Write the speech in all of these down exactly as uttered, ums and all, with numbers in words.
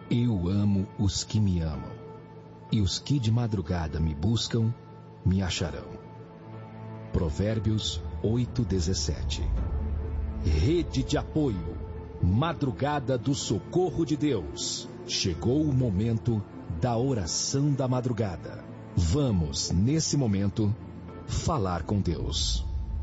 Eu amo os que me amam, e os que de madrugada me buscam, me acharão. Provérbios oito, dezessete. Rede de apoio, Madrugada do Socorro de Deus. Chegou o momento da oração da madrugada. Vamos, nesse momento, falar com Deus.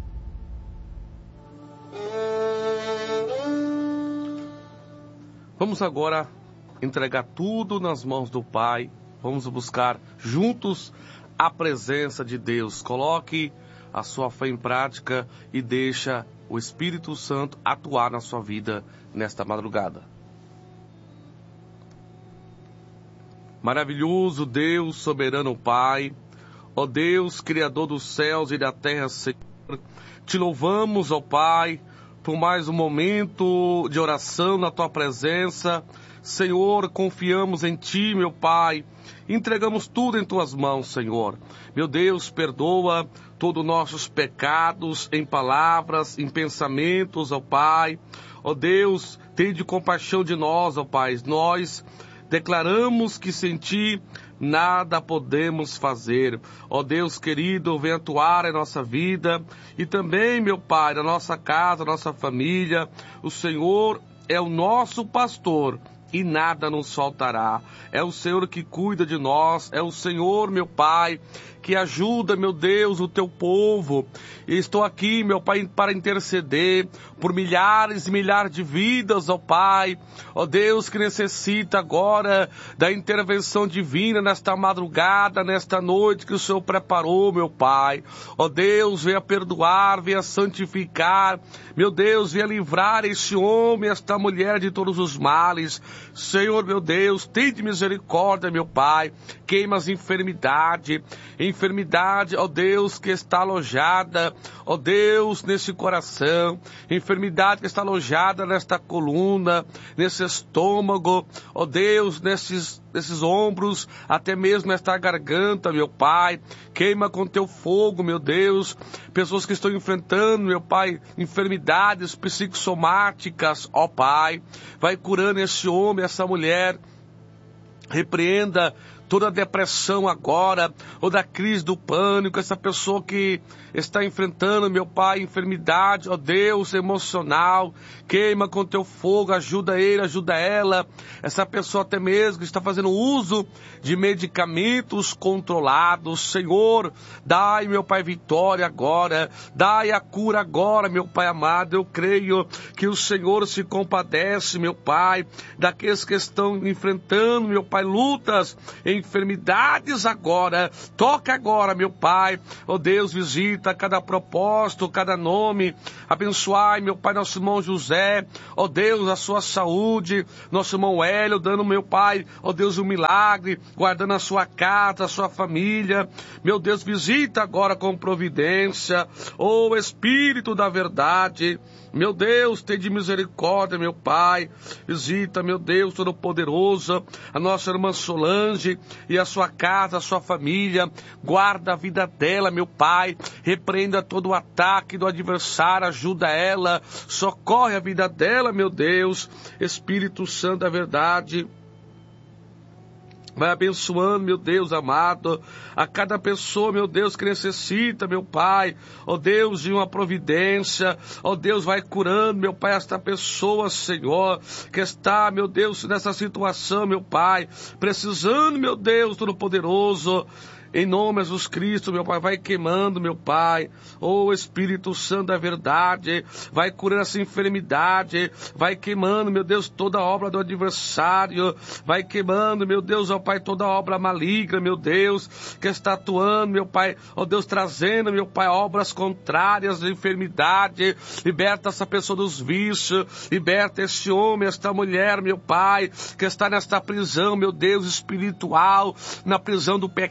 Vamos agora entregar tudo nas mãos do Pai. Vamos buscar juntos a presença de Deus. Coloque a sua fé em prática e deixa o Espírito Santo atuar na sua vida nesta madrugada. Maravilhoso Deus, soberano Pai, ó Deus, Criador dos céus e da terra, Senhor, te louvamos, ó Pai, por mais um momento de oração na Tua presença. Senhor, confiamos em Ti, meu Pai, entregamos tudo em Tuas mãos, Senhor. Meu Deus, perdoa todos os nossos pecados em palavras, em pensamentos, ó Pai. Ó Deus, tende compaixão de nós, ó Pai. Nós declaramos que sem Ti nada podemos fazer. Ó Deus querido, vem atuar em nossa vida e também, meu Pai, na nossa casa, na nossa família. O Senhor é o nosso pastor e nada nos faltará. É o Senhor que cuida de nós, é o Senhor, meu Pai, que ajuda, meu Deus, o Teu povo. E estou aqui, meu Pai, para interceder por milhares e milhares de vidas, ó Pai. Ó Deus, que necessita agora da intervenção divina nesta madrugada, nesta noite que o Senhor preparou, meu Pai. Ó Deus, venha perdoar, venha santificar. Meu Deus, venha livrar este homem, esta mulher de todos os males. Senhor, meu Deus, tende misericórdia, meu Pai. Queima as enfermidades, enfermidade, ó Deus, que está alojada, ó Deus, nesse coração, enfermidade que está alojada nesta coluna, nesse estômago, ó Deus, nesses, nesses ombros, até mesmo nesta garganta, meu Pai. Queima com Teu fogo, meu Deus, pessoas que estão enfrentando, meu Pai, enfermidades psicossomáticas, ó Pai. Vai curando esse homem, essa mulher. Repreenda toda a depressão agora, ou da crise do pânico, essa pessoa que está enfrentando, meu Pai, enfermidade, ó Deus, emocional, queima com Teu fogo, ajuda ele, ajuda ela, essa pessoa até mesmo que está fazendo uso de medicamentos controlados. Senhor, dai, meu Pai, vitória agora, dai a cura agora, meu Pai amado. Eu creio que o Senhor se compadece, meu Pai, daqueles que estão enfrentando, meu Pai, lutas, enfermidades agora. Toca agora, meu Pai, ó Deus, visita cada propósito, cada nome. Abençoai, meu Pai, nosso irmão José, ó Deus, a sua saúde, nosso irmão Hélio, dando, meu Pai, ó Deus, um milagre, guardando a sua casa, a sua família. Meu Deus, visita agora com providência, ó Espírito da verdade. Meu Deus, tem de misericórdia, meu Pai. Visita, meu Deus, Todo-Poderoso, a nossa irmã Solange e a sua casa, a sua família. Guarda a vida dela, meu Pai. Repreenda todo o ataque do adversário, ajuda ela. Socorre a vida dela, meu Deus. Espírito Santo da verdade, vai abençoando, meu Deus amado, a cada pessoa, meu Deus, que necessita, meu Pai, ó Deus, de uma providência. Ó Deus, vai curando, meu Pai, esta pessoa, Senhor, que está, meu Deus, nessa situação, meu Pai, precisando, meu Deus, Todo-Poderoso. Em nome de Jesus Cristo, meu Pai, vai queimando, meu Pai. Ô Espírito Santo da verdade, vai curando essa enfermidade, vai queimando, meu Deus, toda obra do adversário, vai queimando, meu Deus, ó Pai, toda obra maligna, meu Deus, que está atuando, meu Pai, ó Deus, trazendo, meu Pai, obras contrárias de enfermidade. Liberta essa pessoa dos vícios, liberta esse homem, esta mulher, meu Pai, que está nesta prisão, meu Deus, espiritual, na prisão do pecado.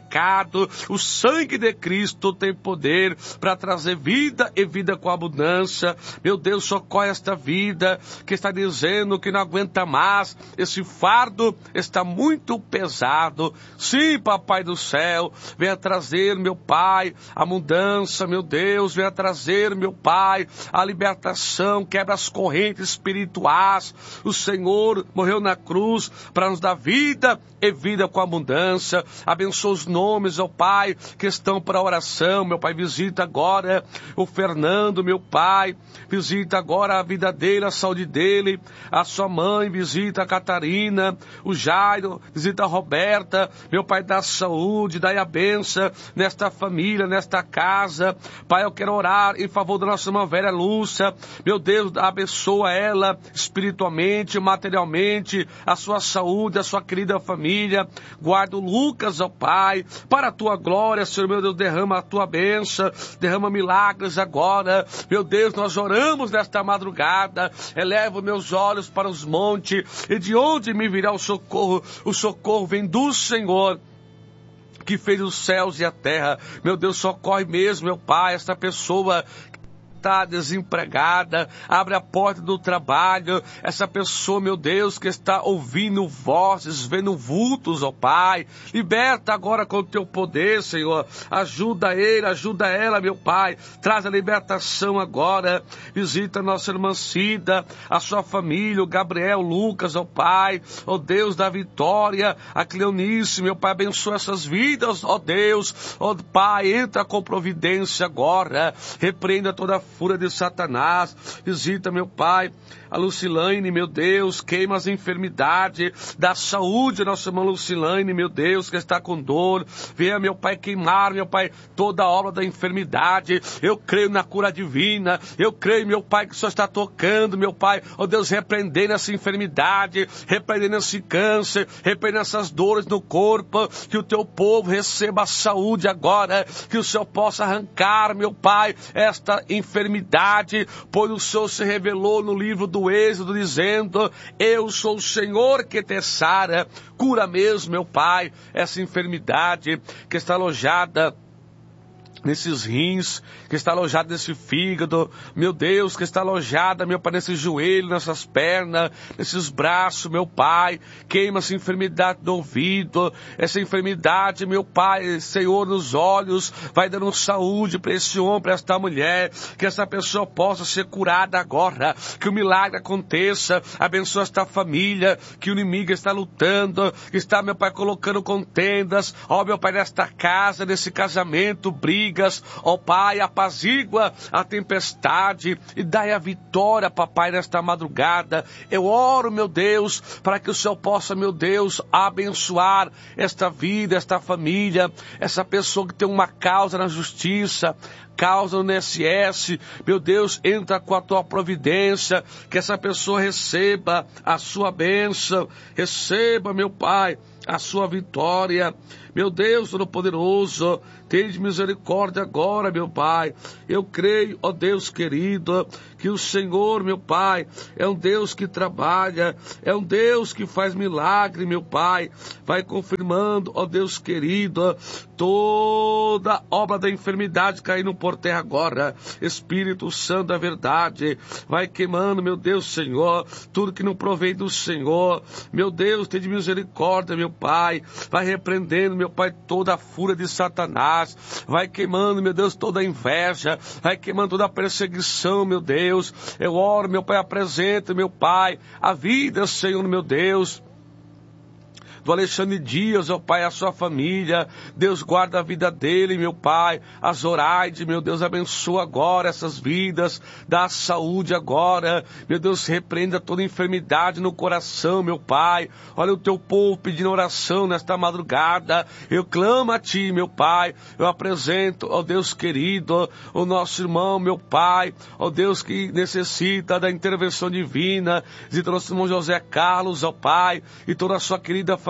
derramado. O sangue de Cristo tem poder para trazer vida e vida com abundância. Meu Deus, socorre esta vida que está dizendo que não aguenta mais. Esse fardo está muito pesado. Sim, Papai do céu, venha trazer, meu Pai, a mudança, meu Deus, venha trazer, meu Pai, a libertação, quebra as correntes espirituais. O Senhor morreu na cruz para nos dar vida e vida com abundância. Abençoa os nomes, ó Pai, que estão para a oração. Meu Pai, visita agora o Fernando, meu Pai, visita agora a vida dele, a saúde dele, a sua mãe, visita a Catarina, o Jairo, visita a Roberta. Meu Pai, dá saúde, dá a bênção nesta família, nesta casa. Pai, eu quero orar em favor da nossa irmã velha Lúcia. Meu Deus, abençoa ela espiritualmente, materialmente, a sua saúde, a sua querida família. Guarda o Lucas, ó Pai, para a tua glória, Senhor, meu Deus, derrama a tua bênção, derrama milagres agora. Meu Deus, nós oramos nesta madrugada. Elevo meus olhos para os montes, e de onde me virá o socorro? O socorro vem do Senhor, que fez os céus e a terra. Meu Deus, socorre mesmo, meu Pai, esta pessoa está desempregada, abre a porta do trabalho, essa pessoa, meu Deus, que está ouvindo vozes, vendo vultos, ó Pai, liberta agora com o teu poder, Senhor, ajuda ele, ajuda ela, meu Pai, traz a libertação agora, visita a nossa irmã Cida, a sua família, o Gabriel, o Lucas, ó Pai, ó Deus da vitória, a Cleonice, meu Pai, abençoa essas vidas, ó Deus, ó Pai, entra com providência agora, repreenda toda a fúria de Satanás, visita, meu Pai, a Lucilane, meu Deus, queima as enfermidades, dá saúde a nossa irmã Lucilane, meu Deus, que está com dor, venha, meu Pai, queimar, meu Pai, toda a obra da enfermidade. Eu creio na cura divina, eu creio, meu Pai, que o Senhor está tocando, meu Pai, ó Deus, repreendendo essa enfermidade, repreendendo esse câncer, repreendendo essas dores no corpo, que o teu povo receba a saúde agora, que o Senhor possa arrancar, meu Pai, esta enfermidade, pois o Senhor se revelou no livro do Êxodo, dizendo, eu sou o Senhor que te sara. Cura mesmo, meu Pai, essa enfermidade que está alojada nesses rins, que está alojada nesse fígado, meu Deus, que está alojada, meu Pai, nesse joelho, nessas pernas, nesses braços, meu Pai, queima essa enfermidade do ouvido, essa enfermidade, meu Pai, Senhor, nos olhos, vai dando saúde para esse homem, para esta mulher, que essa pessoa possa ser curada agora, que o milagre aconteça, abençoa esta família, que o inimigo está lutando, que está, meu Pai, colocando contendas, ó, meu Pai, nesta casa, nesse casamento, briga, ó Pai, apazigua a tempestade e dai a vitória, papai, nesta madrugada. Eu oro, meu Deus, para que o Senhor possa, meu Deus, abençoar esta vida, esta família, essa pessoa que tem uma causa na justiça, causa no S S, meu Deus, entra com a tua providência, que essa pessoa receba a sua bênção, receba, meu Pai, a sua vitória. Meu Deus Todo-Poderoso, tende misericórdia agora, meu Pai. Eu creio, ó Deus querido, que o Senhor, meu Pai, é um Deus que trabalha, é um Deus que faz milagre, meu Pai. Vai confirmando, ó Deus querido, toda obra da enfermidade caindo por terra agora. Espírito Santo da verdade, vai queimando, meu Deus, Senhor, tudo que não provém do Senhor. Meu Deus, tende misericórdia, meu Pai. Vai repreendendo, meu Pai, toda a fúria de Satanás. Vai queimando, meu Deus, toda a inveja. Vai queimando toda a perseguição, meu Deus. Eu oro, meu Pai, apresenta, meu Pai, a vida, Senhor, meu Deus, do Alexandre Dias, ó Pai, a sua família. Deus, guarda a vida dele, meu Pai. A Zoraide, meu Deus, abençoa agora essas vidas, dá saúde agora. Meu Deus, repreenda toda enfermidade no coração, meu Pai. Olha o teu povo pedindo oração nesta madrugada. Eu clamo a Ti, meu Pai. Eu apresento, ó Deus querido, o nosso irmão, meu Pai, ó Deus que necessita da intervenção divina. Visita nosso irmão José Carlos, ó Pai, e toda a sua querida família.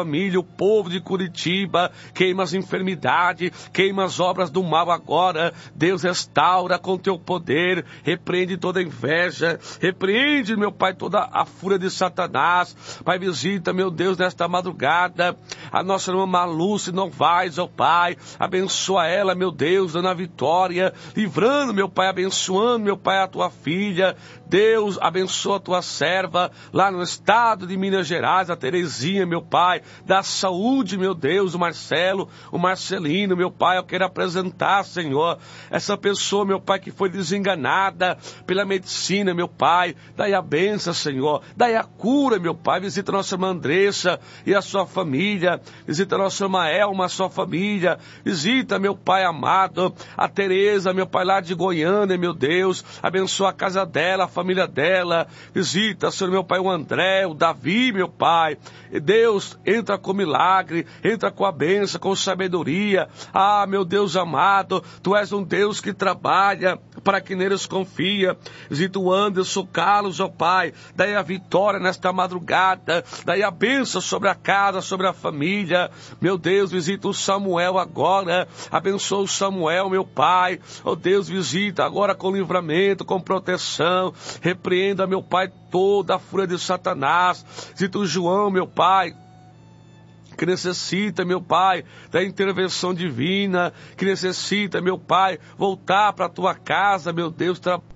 família, o povo de Curitiba. Queima as enfermidades, queima as obras do mal agora. Deus, restaura com teu poder, repreende toda inveja, repreende, meu Pai, toda a fúria de Satanás. Pai, visita, meu Deus, nesta madrugada, a nossa irmã Malúcia Novaes, ó Pai, abençoa ela, meu Deus, dando a vitória, livrando, meu Pai, abençoando, meu Pai, a tua filha. Deus, abençoa a tua serva lá no estado de Minas Gerais, a Terezinha, meu Pai, dá saúde, meu Deus, o Marcelo, o Marcelino, meu Pai, eu quero apresentar, Senhor, essa pessoa, meu Pai, que foi desenganada pela medicina, meu Pai, daí a bênção, Senhor, daí a cura, meu Pai, visita a nossa irmã Andressa e a sua família, visita a nossa irmã Elma, a sua família, visita, meu Pai amado, a Tereza, meu Pai, lá de Goiânia, meu Deus, abençoa a casa dela, a família dela, visita, Senhor, meu Pai, o André, o Davi, meu Pai, e Deus, entra com milagre, entra com a bênção, com sabedoria. Ah, meu Deus amado, Tu és um Deus que trabalha para quem neles confia. Visita o Anderson Carlos, ó Pai, daí a vitória nesta madrugada, daí a bênção sobre a casa, sobre a família. Meu Deus, visita o Samuel agora, abençoa o Samuel, meu Pai. Ó Deus, visita agora com livramento, com proteção. Repreenda, meu Pai, toda a fúria de Satanás. Visita o João, meu Pai, que necessita, meu Pai, da intervenção divina, que necessita, meu Pai, voltar para a tua casa, meu Deus, trabalhar.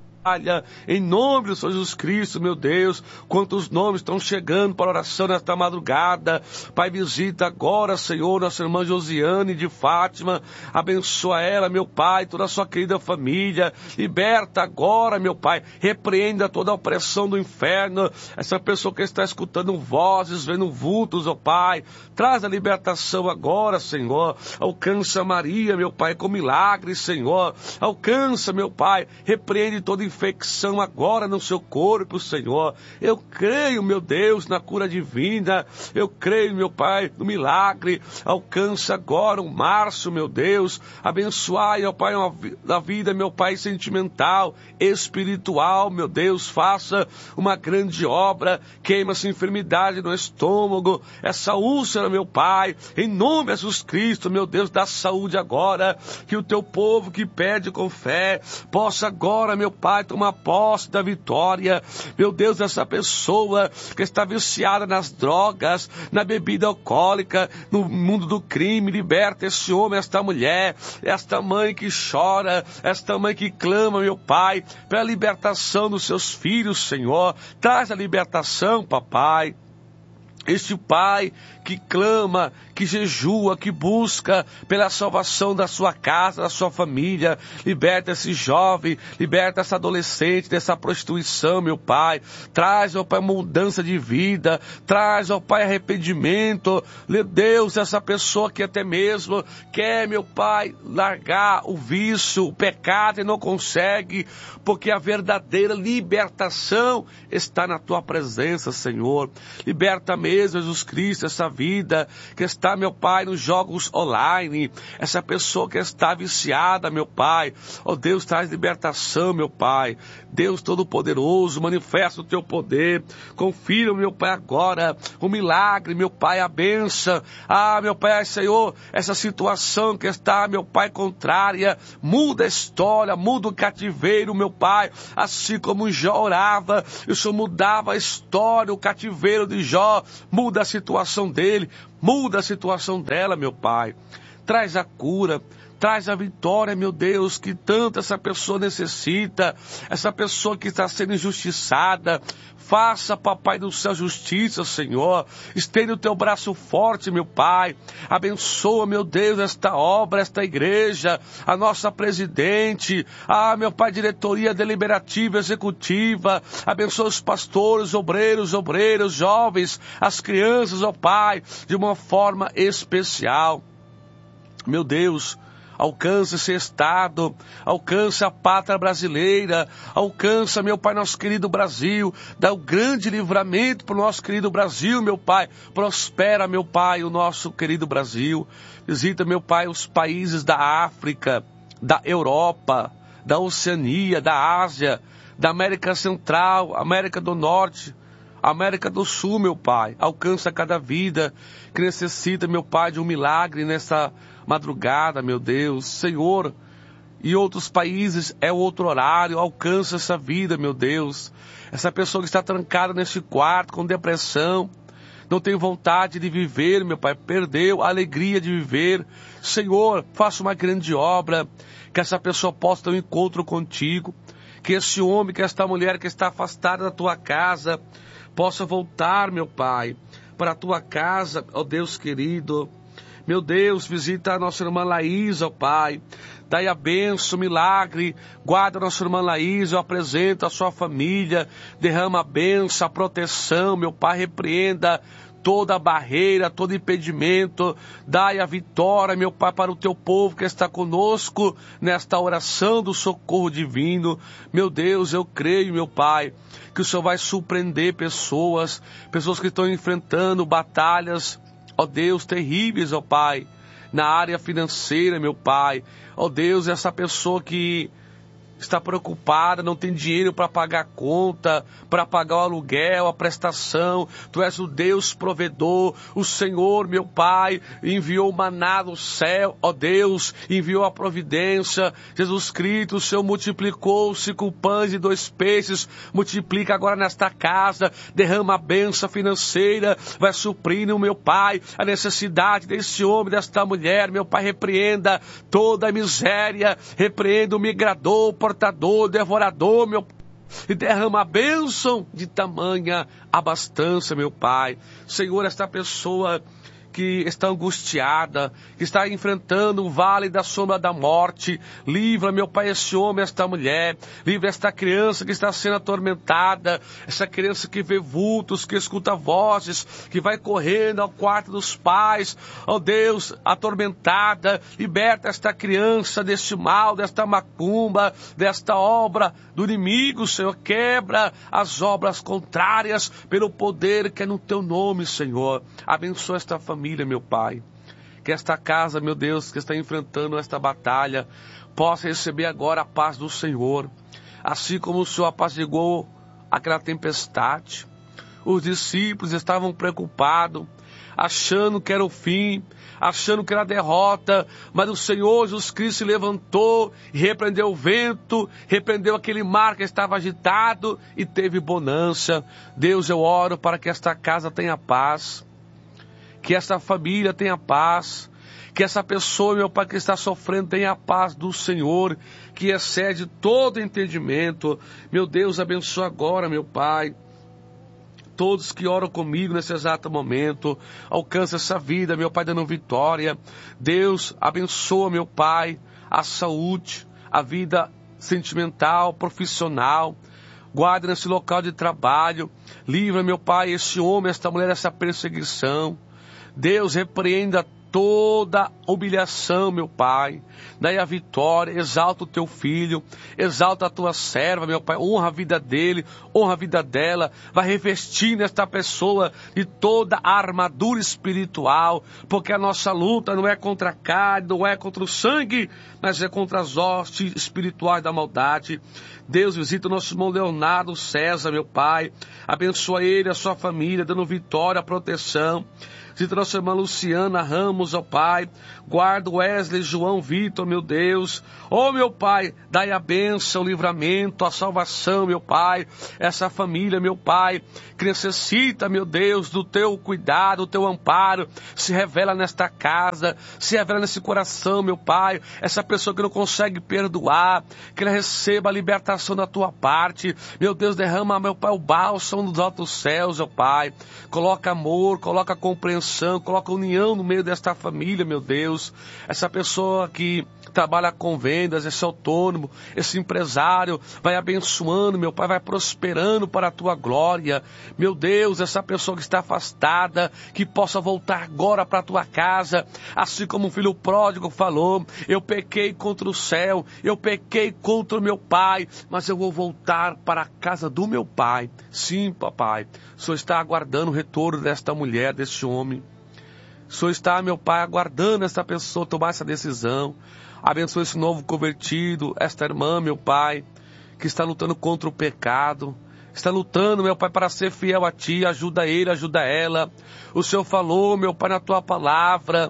Em nome do Senhor Jesus Cristo, meu Deus, quantos nomes estão chegando para a oração nesta madrugada. Pai, visita agora, Senhor, nossa irmã Josiane de Fátima, abençoa ela, meu Pai, toda a sua querida família, liberta agora, meu Pai, repreenda toda a opressão do inferno, essa pessoa que está escutando vozes, vendo vultos, ó Pai, traz a libertação agora, Senhor, alcança Maria, meu Pai, com milagres, Senhor, alcança, meu Pai, repreende toda infecção agora no seu corpo, Senhor. Eu creio, meu Deus, na cura divina. Eu creio, meu Pai, no milagre. Alcança agora o Márcio, meu Deus. Abençoai, ó Pai, a vida, meu Pai, sentimental, espiritual, meu Deus. Faça uma grande obra. Queima essa enfermidade no estômago, essa úlcera, meu Pai. Em nome de Jesus Cristo, meu Deus, dá saúde agora. Que o teu povo que pede com fé possa agora, meu Pai, tomar posse da vitória. Meu Deus, essa pessoa que está viciada nas drogas, na bebida alcoólica, no mundo do crime, liberta esse homem, esta mulher, esta mãe que chora, esta mãe que clama, meu Pai, pela libertação dos seus filhos, Senhor. Traz a libertação, papai. Este pai que clama, que jejua, que busca pela salvação da sua casa, da sua família. Liberta esse jovem, liberta essa adolescente dessa prostituição, meu Pai. Traz, ó Pai, mudança de vida. Traz, ó Pai, arrependimento. Meu Deus, essa pessoa que até mesmo quer, meu Pai, largar o vício, o pecado e não consegue, porque a verdadeira libertação está na Tua presença, Senhor. Liberta mesmo, Jesus Cristo, essa vida que está, meu Pai, nos jogos online, essa pessoa que está viciada, meu Pai, ó oh, Deus, traz libertação, meu Pai. Deus Todo-Poderoso, manifesta o Teu poder, confira, meu Pai, agora o milagre, meu Pai, a bênção. Ah, meu Pai, Senhor, essa situação que está, meu Pai, contrária, muda a história, muda o cativeiro, meu Pai, assim como Jó orava, o Senhor mudava a história, o cativeiro de Jó, muda a situação dele, muda a situação dela, meu Pai. Traz a cura, traz a vitória, meu Deus, que tanto essa pessoa necessita, essa pessoa que está sendo injustiçada. Faça, papai do céu, justiça, Senhor. Estende o teu braço forte, meu Pai. Abençoa, meu Deus, esta obra, esta igreja, a nossa presidente, ah, meu Pai, diretoria deliberativa, executiva. Abençoa os pastores, obreiros, obreiros, jovens, as crianças, ó Pai, de uma forma especial. Meu Deus, alcança esse estado, alcança a pátria brasileira, alcança, meu Pai, nosso querido Brasil, dá o grande livramento para o nosso querido Brasil, meu Pai, prospera, meu Pai, o nosso querido Brasil, visita, meu Pai, os países da África, da Europa, da Oceania, da Ásia, da América Central, América do Norte, América do Sul, meu Pai, alcança cada vida que necessita, meu Pai, de um milagre nessa madrugada, meu Deus. Senhor, e outros países é outro horário, alcança essa vida, meu Deus. Essa pessoa que está trancada nesse quarto com depressão, não tem vontade de viver, meu Pai, perdeu a alegria de viver. Senhor, faça uma grande obra, que essa pessoa possa ter um encontro contigo, que esse homem, que esta mulher que está afastada da tua casa, possa voltar, meu Pai, para a tua casa, ó Deus querido. Meu Deus, visita a nossa irmã Laís, ó Pai. Dai a bênção, milagre. Guarda a nossa irmã Laís, eu apresento a sua família. Derrama a bênção, a proteção, meu Pai. Repreenda toda barreira, todo impedimento. Dai a vitória, meu Pai, para o teu povo que está conosco nesta oração do socorro divino. Meu Deus, eu creio, meu Pai, que o Senhor vai surpreender pessoas, pessoas que estão enfrentando batalhas, ó Deus, terríveis, ó Pai, na área financeira, meu Pai. Ó Deus, essa pessoa que está preocupada, não tem dinheiro para pagar a conta, para pagar o aluguel, a prestação. Tu és o Deus provedor, o Senhor, meu Pai, enviou o maná do céu, ó Deus, enviou a providência. Jesus Cristo, o Senhor multiplicou cinco pães e dois peixes, multiplica agora nesta casa, derrama a bênção financeira, vai suprindo, meu Pai, a necessidade desse homem, desta mulher, meu Pai, repreenda toda a miséria, repreenda o migrador, portador, devorador, meu Pai, e derrama a bênção de tamanha abastança, meu Pai. Senhor, esta pessoa que está angustiada, que está enfrentando o vale da sombra da morte, livra, meu Pai, esse homem, esta mulher, livra esta criança que está sendo atormentada, essa criança que vê vultos, que escuta vozes, que vai correndo ao quarto dos pais, ó Deus, atormentada, liberta esta criança deste mal, desta macumba, desta obra do inimigo, Senhor, quebra as obras contrárias pelo poder que é no teu nome, Senhor. Abençoa esta família, meu Pai, que esta casa, meu Deus, que está enfrentando esta batalha, possa receber agora a paz do Senhor, assim como o Senhor apaziguou aquela tempestade. Os discípulos estavam preocupados, achando que era o fim, achando que era a derrota, mas o Senhor Jesus Cristo se levantou e repreendeu o vento, repreendeu aquele mar que estava agitado e teve bonança. Deus, eu oro para que esta casa tenha paz, que essa família tenha paz, que essa pessoa, meu Pai, que está sofrendo tenha a paz do Senhor, que excede todo entendimento. Meu Deus, abençoa agora, meu Pai, todos que oram comigo nesse exato momento, alcança essa vida, meu Pai, dando vitória. Deus, abençoa, meu Pai, a saúde, a vida sentimental, profissional. Guarda nesse local de trabalho, livra, meu Pai, esse homem, esta mulher, essa perseguição. Deus, repreenda toda humilhação, meu Pai. Daí a vitória, exalta o teu filho, exalta a tua serva, meu Pai. Honra a vida dele, honra a vida dela. Vai revestir nesta pessoa de toda a armadura espiritual, porque a nossa luta não é contra a carne, não é contra o sangue, mas é contra as hostes espirituais da maldade. Deus, visita o nosso irmão Leonardo César, meu Pai. Abençoa ele, a sua família, dando vitória, proteção. Visita a nossa irmã Luciana Ramos, ó Pai. Guarda Wesley, João, Vitor, meu Deus. Ó, meu Pai, dai a bênção, o livramento, a salvação, meu Pai. Essa família, meu Pai, que necessita, meu Deus, do teu cuidado, do teu amparo. Se revela nesta casa, se revela nesse coração, meu Pai. Essa pessoa que não consegue perdoar, que ela receba a libertação da tua parte. Meu Deus, derrama, meu Pai, o bálsamo dos altos céus, ó Pai. Coloca amor, coloca compreensão, coloca união no meio desta família, meu Deus. Essa pessoa que trabalha com vendas, esse autônomo, esse empresário, vai abençoando, meu Pai, vai prosperando para a tua glória. Meu Deus, essa pessoa que está afastada, que possa voltar agora para a tua casa, assim como o filho pródigo falou: eu pequei contra o céu, eu pequei contra o meu pai, mas eu vou voltar para a casa do meu pai. Sim, papai, o Senhor está aguardando o retorno desta mulher, deste homem. O Senhor está, meu Pai, aguardando essa pessoa tomar essa decisão. Abençoa esse novo convertido, esta irmã, meu Pai, que está lutando contra o pecado, está lutando, meu Pai, para ser fiel a Ti. Ajuda ele, ajuda ela. O Senhor falou, meu Pai, na Tua palavra.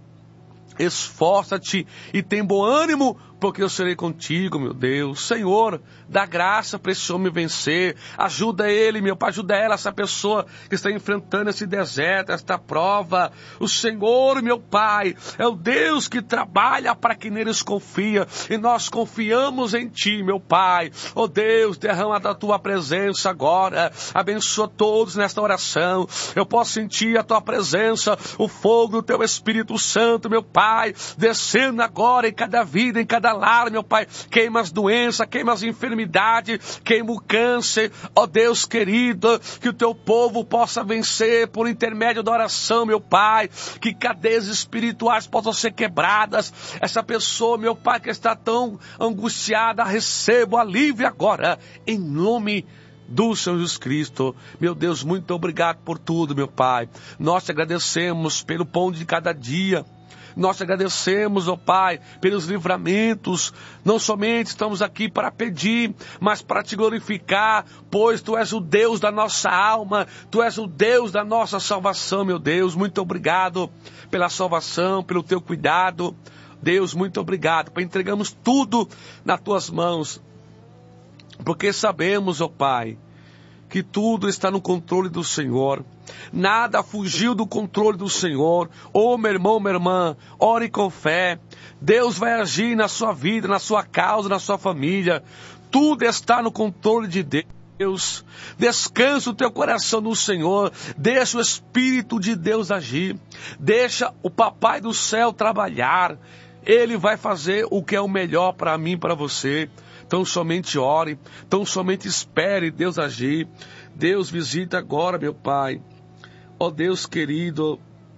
Esforça-te e tem bom ânimo, porque eu serei contigo, meu Deus. Senhor, dá graça para esse homem vencer. Ajuda ele, meu Pai, ajuda ela, essa pessoa que está enfrentando esse deserto, esta prova. O Senhor, meu Pai, é o Deus que trabalha para quem neles confia. E nós confiamos em Ti, meu Pai. Oh Deus, derrama da Tua presença agora. Abençoa todos nesta oração. Eu posso sentir a Tua presença, o fogo do Teu Espírito Santo, meu Pai, descendo agora em cada vida, em cada lar, meu Pai. Queima as doenças, queima as enfermidades, queima o câncer. Ó Deus querido, que o Teu povo possa vencer por intermédio da oração, meu Pai. Que cadeias espirituais possam ser quebradas. Essa pessoa, meu Pai, que está tão angustiada, receba o alívio agora, em nome do Senhor Jesus Cristo. Meu Deus, muito obrigado por tudo, meu Pai. Nós te agradecemos pelo pão de cada dia. Nós te agradecemos, ó Pai, pelos livramentos. Não somente estamos aqui para pedir, mas para te glorificar, pois Tu és o Deus da nossa alma, Tu és o Deus da nossa salvação, meu Deus. Muito obrigado pela salvação, pelo Teu cuidado. Deus, muito obrigado, Pai. Entregamos tudo nas Tuas mãos, porque sabemos, ó Pai, que tudo está no controle do Senhor. Nada fugiu do controle do Senhor. Oh, meu irmão, minha irmã, ore com fé. Deus vai agir na sua vida, na sua causa, na sua família. Tudo está no controle de Deus. Descansa o teu coração no Senhor. Deixa o Espírito de Deus agir. Deixa o Papai do céu trabalhar. Ele vai fazer o que é o melhor para mim e para você. Então somente ore, então somente espere Deus agir. Deus, visita agora, meu Pai. Ó Deus querido,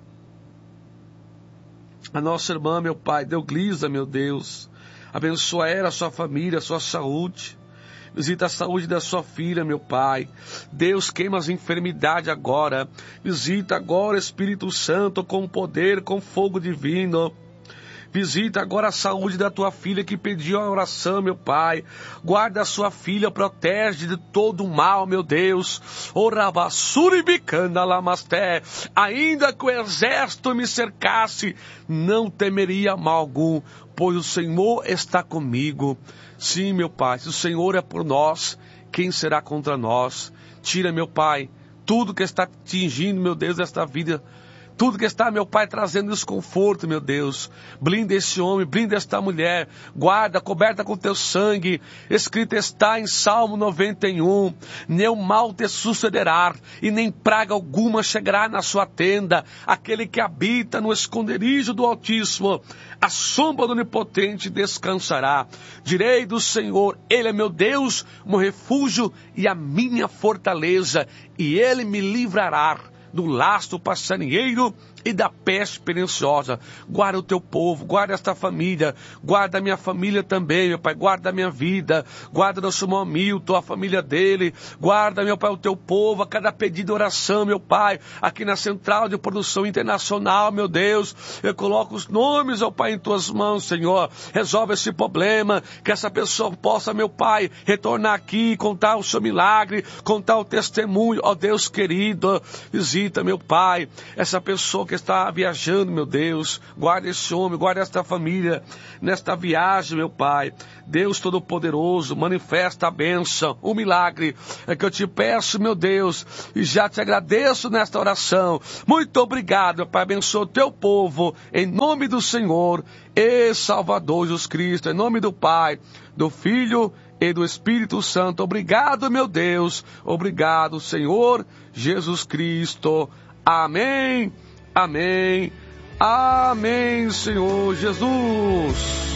a nossa irmã, meu Pai, Deuglisa, meu Deus. Abençoa ela, a sua família, a sua saúde. Visita a saúde da sua filha, meu Pai. Deus, queima as enfermidades agora. Visita agora, Espírito Santo, com poder, com fogo divino. Visita agora a saúde da tua filha que pediu a oração, meu Pai. Guarda a sua filha, protege de todo o mal, meu Deus. Ainda que o exército me cercasse, não temeria mal algum, pois o Senhor está comigo. Sim, meu Pai, se o Senhor é por nós, quem será contra nós? Tira, meu Pai, tudo que está atingindo, meu Deus, esta vida. Tudo que está, meu Pai, trazendo desconforto, meu Deus. Blinda esse homem, blinda esta mulher. Guarda, coberta com teu sangue. Escrito está em Salmo noventa e um. Nenhum mal te sucederá, e nem praga alguma chegará na sua tenda. Aquele que habita no esconderijo do Altíssimo, a sombra do Onipotente descansará. Direi do Senhor, Ele é meu Deus, meu refúgio e a minha fortaleza, e Ele me livrará do laço passarinheiro e da peste perniciosa. Guarda o teu povo, guarda esta família, guarda a minha família também, meu Pai, guarda a minha vida, guarda nosso irmão Hamilton, a família dele, guarda, meu Pai, o teu povo, a cada pedido de oração, meu Pai, aqui na Central de Produção Internacional, meu Deus, eu coloco os nomes, ó Pai, em tuas mãos, Senhor. Resolve esse problema, que essa pessoa possa, meu Pai, retornar aqui, contar o seu milagre, contar o testemunho, ó Deus querido. Visita, meu Pai, essa pessoa que está viajando, meu Deus. Guarda esse homem, guarda esta família nesta viagem, meu Pai. Deus Todo-Poderoso, manifesta a bênção, o milagre. É que eu te peço, meu Deus, e já te agradeço nesta oração. Muito obrigado, meu Pai. Abençoa o teu povo, em nome do Senhor e Salvador Jesus Cristo, em nome do Pai, do Filho e do Espírito Santo. Obrigado, meu Deus. Obrigado, Senhor Jesus Cristo. Amém. Amém, amém, Senhor Jesus.